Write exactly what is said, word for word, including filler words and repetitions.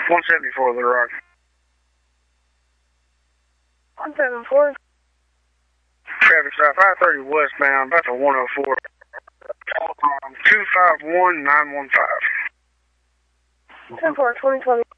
one seventy-four Little Rock. one seventy-four. Traffic stop five thirty westbound, that's a one oh four. two five one nine one five. ten four, twenty twenty.